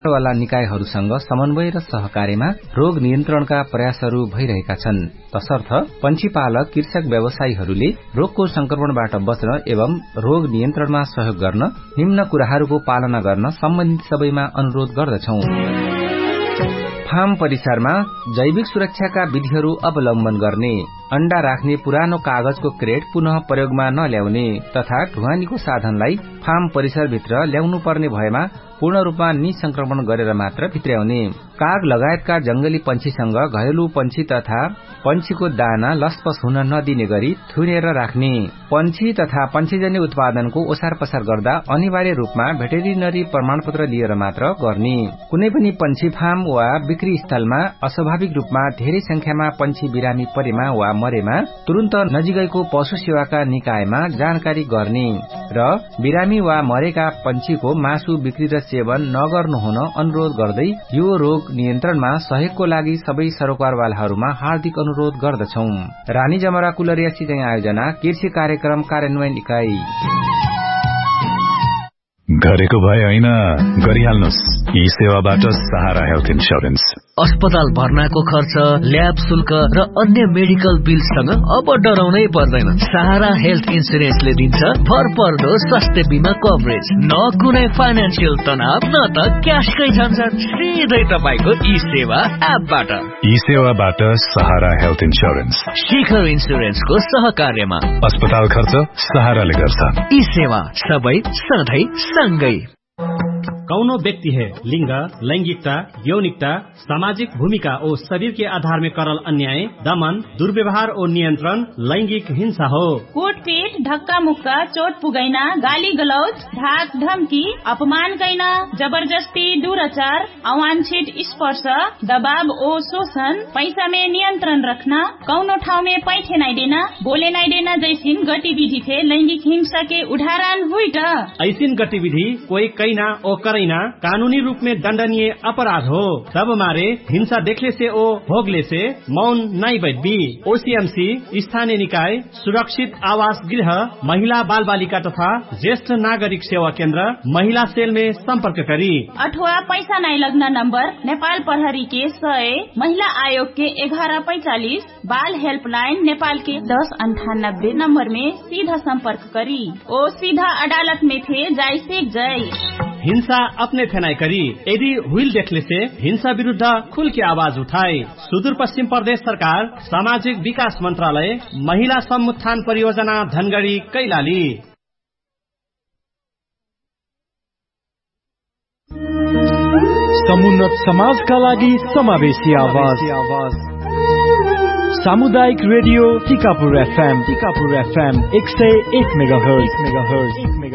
वाला निकायहरूसँग समन्वय र सहकार्यमा रोग नियन्त्रणका प्रयासहरू भइरहेका छन्। तसर्थ पंक्षीपालक कृषक व्यवसायीहरूले रोगको संक्रमणबाट बच्न एवं रोग नियन्त्रणमा सहयोग गर्न निम्न कुराहरूको पालना गर्न सम्बन्धित सबैमा अनुरोध गर्दछौं। फार्म परिसरमा जैविक सुरक्षाका विधिहरू अवलम्बन गर्ने, अण्डा राख्ने पुरानो कागजको क्रेट पुनः प्रयोगमा नल्याउने तथा ढुवानीको साधनलाई फार्म परिसरभित्र ल्याउनु पर्ने भएमा पूर्ण रूपमा निसंक्रमण गरेर मात्र भित्र्याउने, काग लगायतका जंगली पंक्षीसँग घरेलु पंक्षी तथा पंक्षीको दाना लसपस हुन नदिने गरी थुनेर राख्ने, पंक्षी तथा पंक्षीजन्य उत्पादनको ओसार पसार गर्दा अनिवार्य रूपमा भेटेरिनरी प्रमाणपत्र लिएर मात्र गर्ने, कुनै पनि पंक्षी फार्म वा बिक्री स्थलमा अस्वाभाविक रूपमा धेरै संख्यामा पंक्षी बिरामी परेमा वा मरेमा तुरन्त नजिकैको पशु सेवाका निकायमा जानकारी गर्ने र बिरामी वा मरेका पंक्षीको मासु बिक्री र सेवन नगर्नु हुन अनुरोध गर्दै यो रोग नियन्त्रणमा सहयोगको लागि सबै सरोकारवालाहरूमा हार्दिक अनुरोध गर्दछौं। रानी जमरा कुलरिया सिंचाई आयोजना कृषि कार्यक्रम कार्यान्वयन इकाई। गरेको भए होइन, गरिहाल्नुस् ई सेवाबाट सहारा हेल्थ इन्स्योरेन्स। अस्पताल भर्नाको खर्च, ल्याब शुल्क र अन्य मेडिकल बिलसँग अब डराउनै पर्दैन। सहारा हेल्थ इन्स्योरेन्सले दिन्छ भरपर्दो स्वास्थ्य बीमा कभरेज, न कुनै फाइनान्सियल तनाव न त क्याशकै झन्झट, सिधै तपाईको ई सेवा एपबाट। ई सेवाबाट सहारा हेल्थ इन्स्योरेन्स शिखर इन्स्योरेन्सको सहकार्यमा। अस्पताल खर्च सहाराले गर्छ। ई सेवा सबै सधैँ सँगै। कौनो व्यक्ति है लिंग, लैंगिकता, यौनिकता, सामाजिक भूमिका और शरीर के आधार में करल अन्याय, दमन, दुर्व्यवहार और नियंत्रण लैंगिक हिंसा हो। कुटपीट, धक्का मुक्का, चोट पुगैना, गाली गलौज, धाक धमकी, अपमान कैना, जबरदस्ती, दुराचार, अवांछित स्पर्श, दबाव और शोषण, पैसा में नियंत्रण रखना, कौनो ठाव में पैठे नहीं देना, बोले नहीं देना जैसी गतिविधि थे लैंगिक हिंसा के उदाहरण हुई। ऐसी गतिविधि कोई कैना और करैना कानूनी रूप में दंडनीय अपराध हो। तब मारे हिंसा देखले से ओ भोगले से मौन नहीं बैठबी। ओसीएमसी स्थानीय निकाय, सुरक्षित आवास गृह, महिला बाल बालिका तथा ज्येष्ठ नागरिक सेवा केन्द्र, महिला सेल में संपर्क करी अथवा पैसा नहीं लगना नंबर नेपाल प्रहरी के 100, महिला आयोग के 1145, बाल हेल्पलाइन नेपाल के 1098 नंबर में सीधा संपर्क करी। ओ सीधा अदालत में थे जाय से जय। हिंसा अपने फेनाई करी, यदि हुइल देखले से हिंसा विरुद्ध खुल के आवाज उठाए। सुदूर पश्चिम प्रदेश सरकार, सामाजिक विकास मंत्रालय, महिला समुत्थान परियोजना धनगढ़ी कैलाली। समुन्नत समाजका लागि समावेशी आवाज। सामुदायिक रेडियो टिकापुर FM 101 मेगाहर्ज।